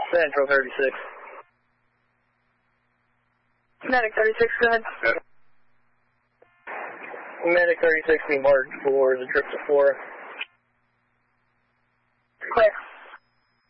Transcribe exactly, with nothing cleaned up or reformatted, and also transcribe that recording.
Central thirty-six. Medic thirty-six, go ahead. Yeah. Medic thirty-six, be marked for the trip to Flora. Clear.